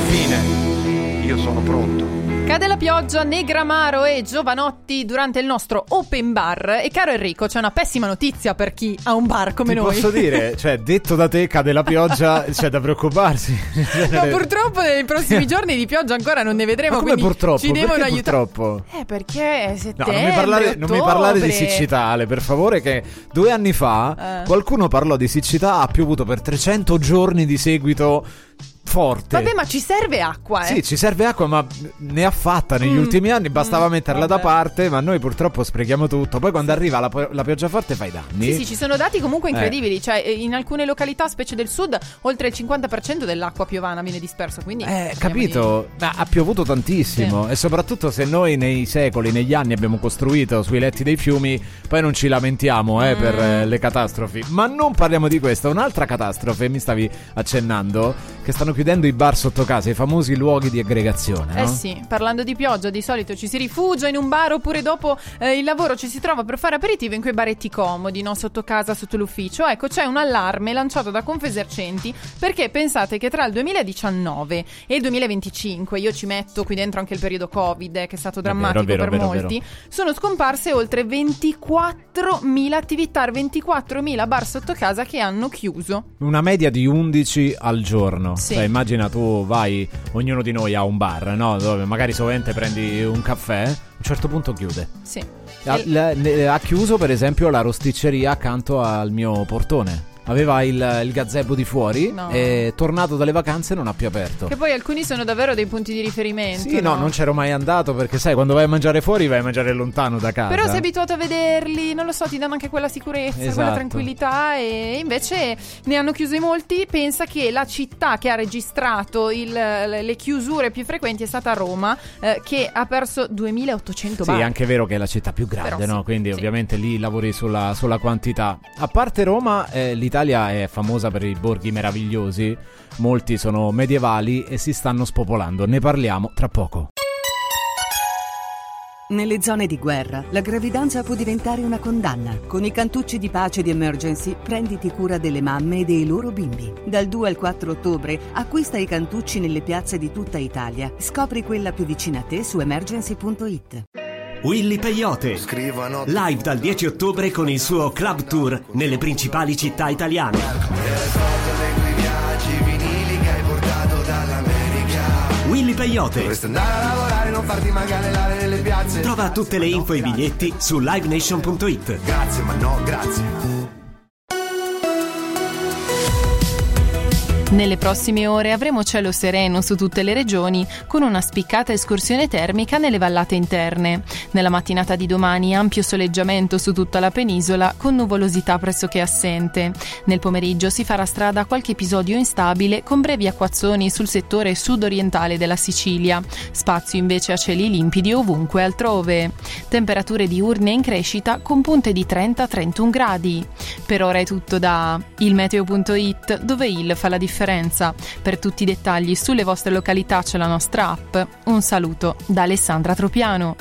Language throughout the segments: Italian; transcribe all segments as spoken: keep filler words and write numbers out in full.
Fine. Io sono pronto. Cade la pioggia, Negramaro e Giovanotti durante il nostro open bar. E caro Enrico, c'è una pessima notizia per chi ha un bar come Ti noi. posso dire, cioè, detto da te, cade la pioggia, c'è da preoccuparsi. No, purtroppo nei prossimi giorni di pioggia ancora non ne vedremo. Ma come quindi purtroppo? ci devono Perché aiutare. purtroppo? Eh, perché è settembre, No, non mi parlare, non mi parlare di ottobre. siccità, Ale, per favore, che due anni fa Eh. qualcuno parlò di siccità, ha piovuto per trecento giorni di seguito forte. Vabbè, ma ci serve acqua, eh. Sì, ci serve acqua, ma ne ha fatta negli Mm. ultimi anni, bastava Mm, metterla vabbè. da parte, ma noi purtroppo sprechiamo tutto. Poi quando arriva la, la pioggia forte fai danni. Sì, sì, ci sono dati comunque Eh. incredibili. Cioè, in alcune località, specie del sud, oltre il cinquanta per cento dell'acqua piovana viene dispersa. Quindi Eh, parliamo capito? Ma ha piovuto tantissimo. E soprattutto se noi nei secoli, negli anni abbiamo costruito sui letti dei fiumi, poi non ci lamentiamo eh, Mm. per eh, le catastrofi. Ma non parliamo di questa. Un'altra catastrofe, mi stavi accennando, che stanno chiudendo i bar sotto casa, i famosi luoghi di aggregazione, di... Eh no? sì, parlando di pioggia, di solito ci si rifugia in un bar oppure dopo eh, il lavoro ci si trova per fare aperitivo in quei baretti comodi, non sotto casa, sotto l'ufficio. Ecco, c'è un allarme lanciato da Confesercenti perché pensate che tra il duemiladiciannove e il duemilaventicinque, io ci metto qui dentro anche il periodo Covid, eh, che è stato drammatico È vero, è per vero, è molti, vero. sono scomparse oltre ventiquattromila attività, ventiquattromila bar sotto casa che hanno chiuso. Una media di undici al giorno. Sì. Cioè, immagina tu vai, ognuno di noi ha un bar, no? Dove magari sovente prendi un caffè, a un certo punto chiude. Sì. Ha, E- le- ne- ha chiuso per esempio la rosticceria accanto al mio portone. Aveva il, il gazebo di fuori No. e tornato dalle vacanze non ha più aperto. Che poi alcuni sono davvero dei punti di riferimento. Sì, no, non c'ero mai andato perché sai, quando vai a mangiare fuori vai a mangiare lontano da casa. Però sei abituato a vederli, non lo so, ti danno anche quella sicurezza, Esatto. quella tranquillità. E invece ne hanno chiusi molti. Pensa che la città che ha registrato il- le chiusure più frequenti è stata Roma, eh, che ha perso duemilaottocento Sì, bar. è anche vero che è la città più grande, Però sì, no? Quindi sì. ovviamente lì lavori sulla, sulla quantità. A parte Roma, eh, l'Italia è famosa per i borghi meravigliosi. Molti sono medievali e si stanno spopolando. Ne parliamo tra poco. Nelle zone di guerra, la gravidanza può diventare una condanna. Con i cantucci di pace di Emergency, prenditi cura delle mamme e dei loro bimbi. Dal due al quattro ottobre, acquista i cantucci nelle piazze di tutta Italia. Scopri quella più vicina a te su emergency punto it. Willy Peyote, live dal dieci ottobre con il suo club tour nelle principali città italiane. Willy Peyote. Trova tutte le info e i biglietti su live nation punto it. Grazie, ma no, grazie. Nelle prossime ore avremo cielo sereno su tutte le regioni, con una spiccata escursione termica nelle vallate interne. Nella mattinata di domani ampio soleggiamento su tutta la penisola, con nuvolosità pressoché assente. Nel pomeriggio si farà strada qualche episodio instabile, con brevi acquazzoni sul settore sud-orientale della Sicilia. Spazio invece a cieli limpidi ovunque altrove. Temperature diurne in crescita, con punte di trenta trentuno gradi. Per ora è tutto da il meteo punto it, dove il fa la differenza. Per tutti i dettagli sulle vostre località c'è la nostra app. Un saluto da Alessandra Tropiano.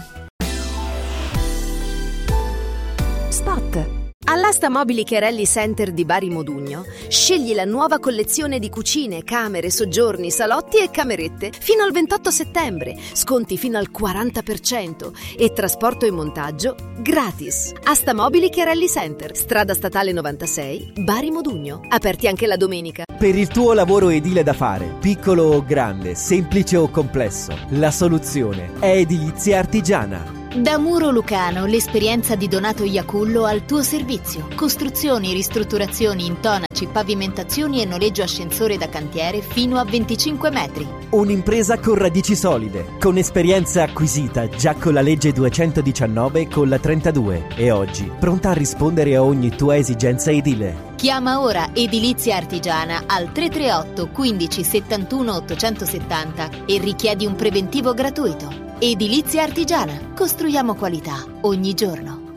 Spot. All'Asta Mobili Chiarelli Center di Bari Modugno scegli la nuova collezione di cucine, camere, soggiorni, salotti e camerette fino al ventotto settembre, sconti fino al quaranta per cento e trasporto e montaggio gratis. Asta Mobili Chiarelli Center, strada statale novantasei, Bari Modugno, aperti anche la domenica. Per il tuo lavoro edile da fare, piccolo o grande, semplice o complesso, la soluzione è Edilizia Artigiana. Da Muro Lucano, l'esperienza di Donato Iacullo al tuo servizio. Costruzioni, ristrutturazioni, intonaci, pavimentazioni e noleggio ascensore da cantiere fino a venticinque metri. Un'impresa con radici solide, con esperienza acquisita già con la legge duecentodiciannove e con la trentadue e oggi pronta a rispondere a ogni tua esigenza edile. Chiama ora Edilizia Artigiana al tre tre otto quindici settantuno ottocentosettanta e richiedi un preventivo gratuito. Edilizia Artigiana. Costruiamo qualità ogni giorno.